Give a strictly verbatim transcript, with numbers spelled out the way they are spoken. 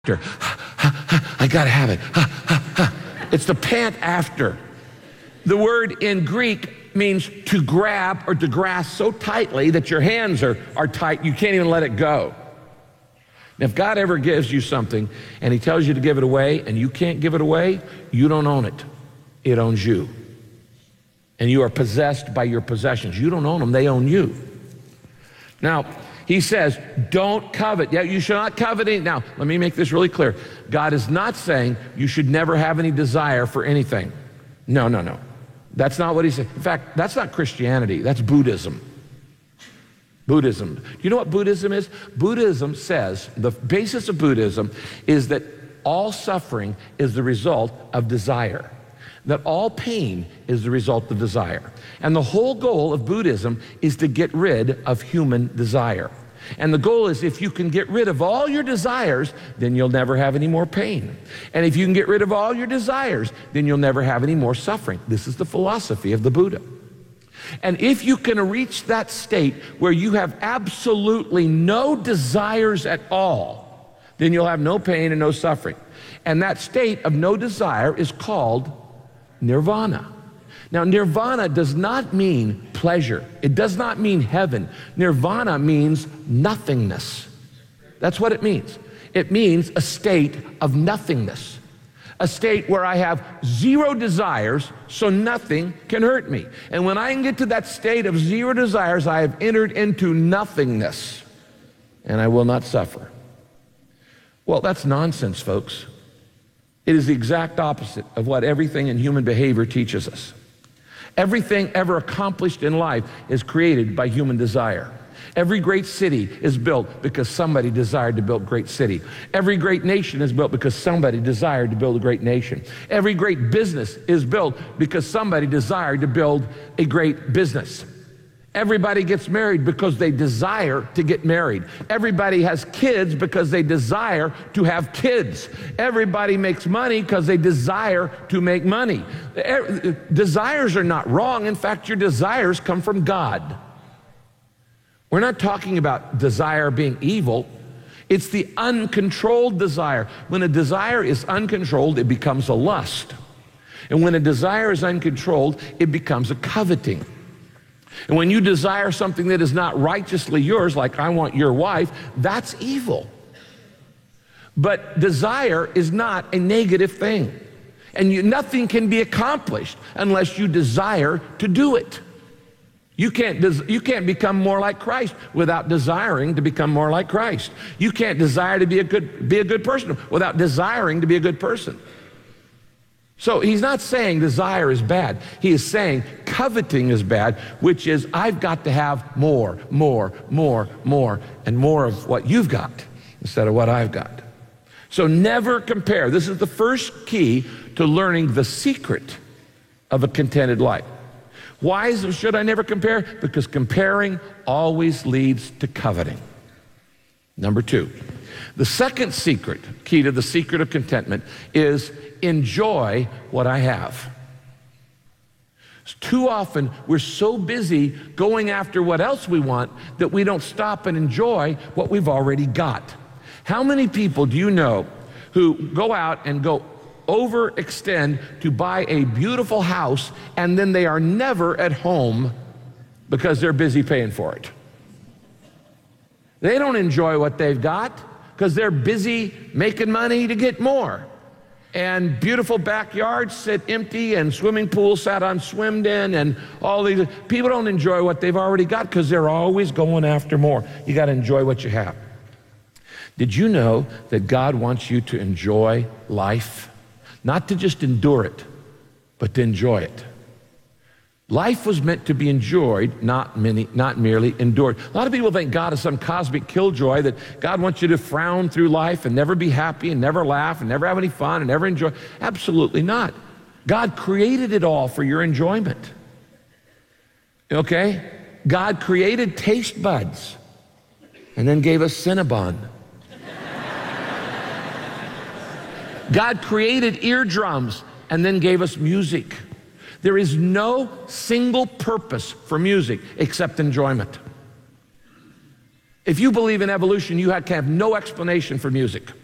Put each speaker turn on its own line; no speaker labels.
I gotta have it. It's the pant after. The word in Greek means to grab or to grasp so tightly that your hands are, are tight, you can't even let it go. And if God ever gives you something and he tells you to give it away and you can't give it away, you don't own it. It owns you. And you are possessed by your possessions. You don't own them, they own you. Now, he says, don't covet. Yeah, you should not covet any. Now, let me make this really clear. God is not saying you should never have any desire for anything. No, no, no. That's not what he's saying. In fact, that's not Christianity. That's Buddhism. Buddhism. Do you know what Buddhism is? Buddhism says, the basis of Buddhism is that all suffering is the result of desire. That all pain is the result of desire. And the whole goal of Buddhism is to get rid of human desire. And the goal is if you can get rid of all your desires, then you'll never have any more pain. And if you can get rid of all your desires, then you'll never have any more suffering. This is the philosophy of the Buddha. And if you can reach that state where you have absolutely no desires at all, then you'll have no pain and no suffering. And that state of no desire is called nirvana. Now, nirvana does not mean pleasure. It does not mean heaven. Nirvana means nothingness. That's what it means. It means a state of nothingness. A state where I have zero desires, so nothing can hurt me. And when I can get to that state of zero desires, I have entered into nothingness, and I will not suffer. Well, that's nonsense, folks. It is the exact opposite of what everything in human behavior teaches us. Everything ever accomplished in life is created by human desire. Every great city is built because somebody desired to build a great city. Every great nation is built because somebody desired to build a great nation. Every great business is built because somebody desired to build a great business. Everybody gets married because they desire to get married. Everybody has kids because they desire to have kids. Everybody makes money because they desire to make money. Desires are not wrong. In fact, your desires come from God. We're not talking about desire being evil. It's the uncontrolled desire. When a desire is uncontrolled, it becomes a lust. And when a desire is uncontrolled, it becomes a coveting. And when you desire something that is not righteously yours, like I want your wife, that's evil. But desire is not a negative thing. And you, nothing can be accomplished unless you desire to do it. You can't, des- you can't become more like Christ without desiring to become more like Christ. You can't desire to be a good, be a good person without desiring to be a good person. So he's not saying desire is bad. He is saying coveting is bad, which is I've got to have more, more, more, more, and more of what you've got instead of what I've got. So never compare. This is the first key to learning the secret of a contented life. Why is, should I never compare? Because comparing always leads to coveting. Number two, the second secret, key to the secret of contentment, is enjoy what I have. Too often, we're so busy going after what else we want that we don't stop and enjoy what we've already got. How many people do you know who go out and go overextend to buy a beautiful house and then they are never at home because they're busy paying for it? They don't enjoy what they've got because they're busy making money to get more. And beautiful backyards sit empty and swimming pools sat unswimmed in and all these. People don't enjoy what they've already got because they're always going after more. You got to enjoy what you have. Did you know that God wants you to enjoy life? Not to just endure it, but to enjoy it. Life was meant to be enjoyed, not many, not merely endured. A lot of people think God is some cosmic killjoy, that God wants you to frown through life and never be happy and never laugh and never have any fun and never enjoy. Absolutely not. God created it all for your enjoyment. Okay? God created taste buds and then gave us Cinnabon. God created eardrums and then gave us music. There is no single purpose for music except enjoyment. If you believe in evolution, you have, can have no explanation for music.